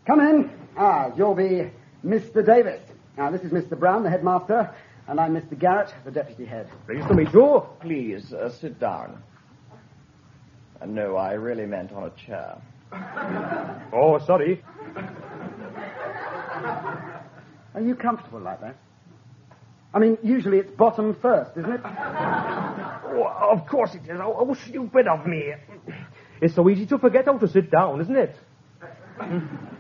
Come in. You'll be Mr. Davis. Now, this is Mr. Brown, the headmaster, and I'm Mr. Garrett, the deputy head. Pleased to meet you. Please, sit down. No, I really meant on a chair. Oh, sorry. Are you comfortable like that? I mean, usually it's bottom first, isn't it? Oh, of course it is. How stupid of me. It's so easy to forget how to sit down, isn't it?